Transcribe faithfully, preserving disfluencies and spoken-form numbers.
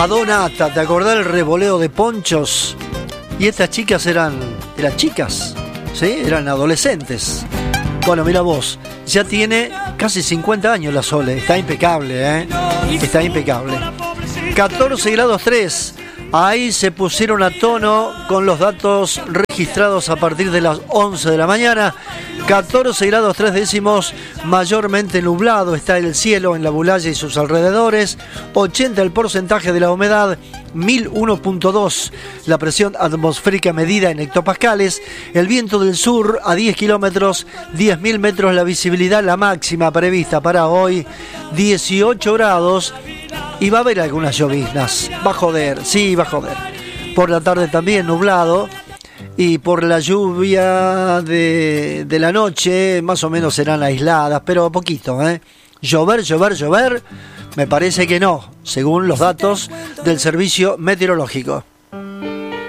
Adonata, ¿te acordás del revoleo de ponchos? Y estas chicas eran, eran chicas, ¿sí? Eran adolescentes. Bueno, mira vos, ya tiene casi cincuenta años la Sole, está impecable, ¿eh? Está impecable. catorce grados tres, ahí se pusieron a tono con los datos registrados a partir de las once de la mañana. catorce grados tres décimos, mayormente nublado está el cielo en la Bulaya y sus alrededores. ochenta el porcentaje de la humedad, mil uno punto dos la presión atmosférica medida en hectopascales. El viento del sur a diez kilómetros, diez mil metros la visibilidad. La máxima prevista para hoy, dieciocho grados. Y va a haber algunas lloviznas. Va a joder, sí, va a joder. Por la tarde también nublado. Y por la lluvia de, de la noche, más o menos serán aisladas, pero poquito, ¿eh? Llover, llover, llover, me parece que no, según los datos del servicio meteorológico.